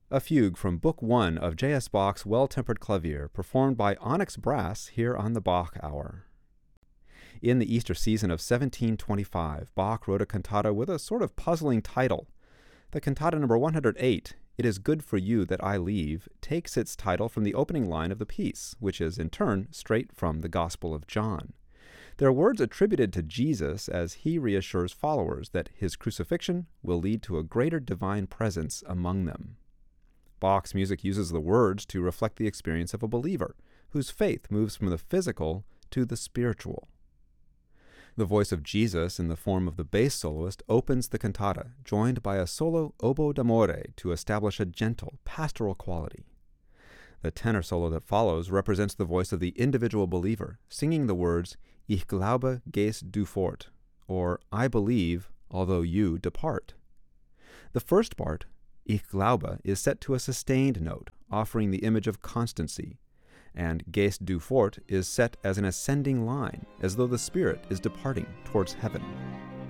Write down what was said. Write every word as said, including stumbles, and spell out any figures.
A fugue from Book One of J S. Bach's Well-Tempered Clavier, performed by Onyx Brass here on the Bach Hour. In the Easter season of seventeen twenty-five, Bach wrote a cantata with a sort of puzzling title. The cantata number one hundred eight, It Is Good for You That I Leave, takes its title from the opening line of the piece, which is in turn straight from the Gospel of John. There are words attributed to Jesus as he reassures followers that his crucifixion will lead to a greater divine presence among them. Bach's music uses the words to reflect the experience of a believer, whose faith moves from the physical to the spiritual. The voice of Jesus in the form of the bass soloist opens the cantata, joined by a solo oboe d'amore to establish a gentle, pastoral quality. The tenor solo that follows represents the voice of the individual believer, singing the words, Ich glaube, gehst du fort, or I believe, although you depart. The first part, Ich glaube, is set to a sustained note, offering the image of constancy, and Gehst du fort is set as an ascending line, as though the spirit is departing towards heaven.